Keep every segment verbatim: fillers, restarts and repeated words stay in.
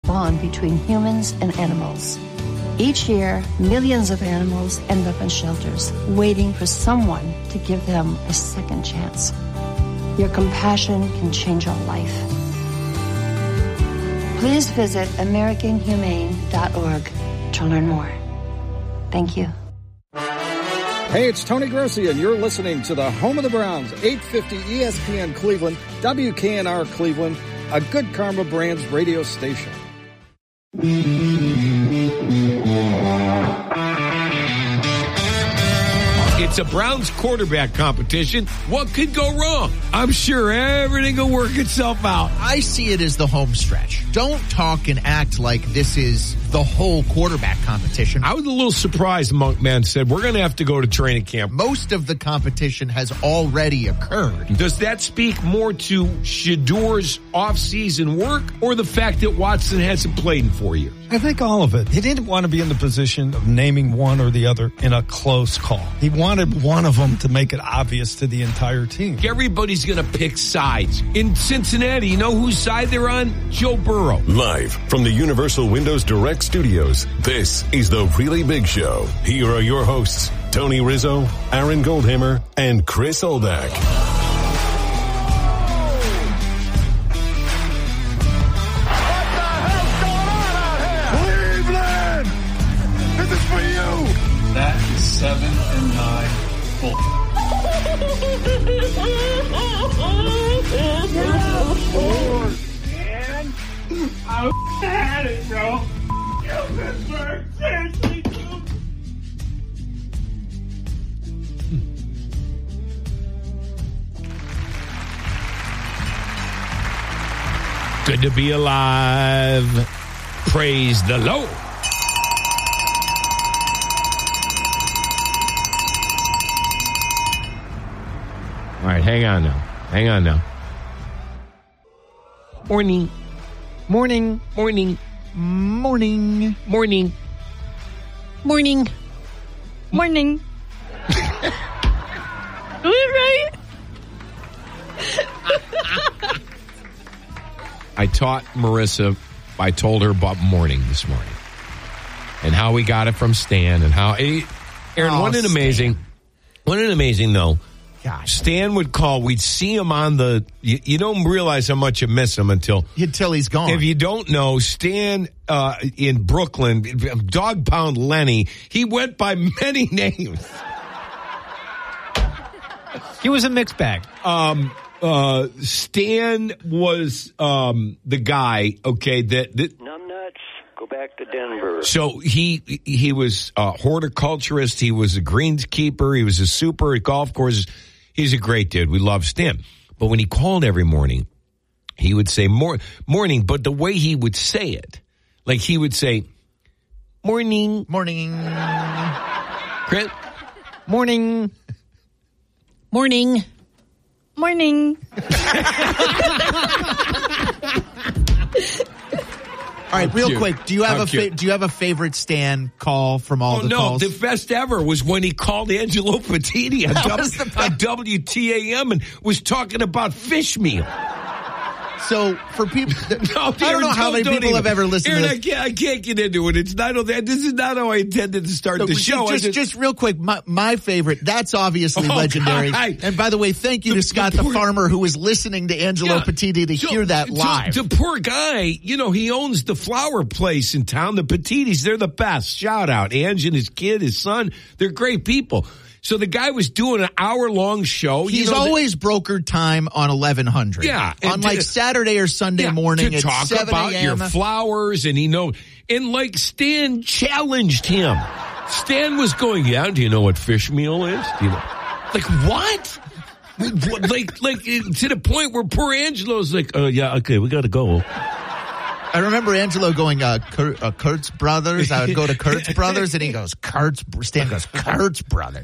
bond between humans and animals. Each year, millions of animals end up in shelters, waiting for someone to give them a second chance. Your compassion can change a life. Please visit American Humane dot org to learn more. Thank you. Hey, it's Tony Grossi, and you're listening to the home of the Browns, eight fifty E S P N Cleveland, W K N R Cleveland, a Good Karma Brands radio station. It's a Browns quarterback competition. What could go wrong? I'm sure everything will work itself out. I see it as the home stretch. Don't talk and act like this is the whole quarterback competition. I was a little surprised Monkman said, we're going to have to go to training camp. Most of the competition has already occurred. Does that speak more to Shadour's off-season work or the fact that Watson hasn't played in four years? I think all of it. He didn't want to be in the position of naming one or the other in a close call. He wanted one of them to make it obvious to the entire team. Everybody's going to pick sides. In Cincinnati, you know whose side they're on? Joe Burrow. Live from the Universal Windows Direct Studios, this is The Really Big Show. Here are your hosts, Tony Rizzo, Aaron Goldhammer, and Chris Oldak. That is seven and nine full. Man, I had it, bro. Yo, Pittsburgh, seriously. Good to be alive. Praise the Lord. All right, hang on now. Hang on now. Morning. Morning. Morning. Morning. Morning. Morning. Morning. Are we right? I taught Marissa, I told her about morning this morning. And how we got it from Stan and how... Aaron, oh, wasn't it amazing? Stan. Wasn't it amazing, though? Gosh. Stan would call. We'd see him on the... You, you don't realize how much you miss him until... Until he's gone. If you don't know, Stan uh, in Brooklyn, Dog Pound Lenny, he went by many names. He was a mixed bag. Um, uh, Stan was um, the guy, okay, that... that Numbnuts, go back to Denver. So he he was a horticulturist. He was a greenskeeper. He was a super at golf courses. He's a great dude. We love Stan. But when he called every morning, he would say mor- morning, but the way he would say it, like he would say, morning. Morning. Chris? Morning. Morning. Morning. All right, real cute. quick. Do you have How a fa- do you have a favorite Stan call from all Oh, the no, calls? the best ever was when he called Angelo Patini on, That w- was the on W T A M and was talking about fish meal. So for people, No, I don't know how many people even. have ever listened Aaron, to I this. can't, I can't get into it. It's not that. This is not how I intended to start So the just, show. I Just, just real quick, my, my favorite. That's obviously Oh, legendary. God. And by the way, thank you The- to Scott the the, poor- farmer who was listening to Angelo Yeah. Patini to So- hear that so live. The poor guy, you know, he owns the flower place in town, the Patinis. They're the best. Shout out. Ange and his kid, his son. They're great people. So the guy was doing an hour-long show. He's you know, always brokered time on eleven hundred. Yeah. On and like to- Saturday or Sunday yeah, morning to at talk seven about your a.m. flowers, and he know, and like Stan challenged him. Stan was going, yeah, do you know what fish meal is? Do you know? Like, what? like, like to the point where poor Angelo's like, oh, yeah, okay, we got to go. I remember Angelo going, uh, Kur- uh, Kurtz Brothers. I would go to Kurtz Brothers, and he goes, Kurtz, Stan goes, Kurtz Brothers.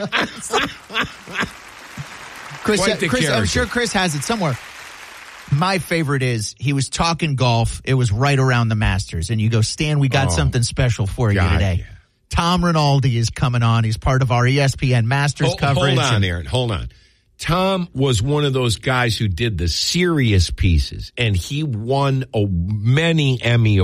Chris, Quite the Chris I'm character. sure Chris has it somewhere. My favorite is he was talking golf. It was right around the Masters, and you go, Stan, we got Oh. something special for you God, today. yeah. Tom Rinaldi is coming on. He's part of our E S P N Masters Hold, coverage. hold on, and- Aaron. Hold on. Tom was one of those guys who did the serious pieces, and he won a, many Emmy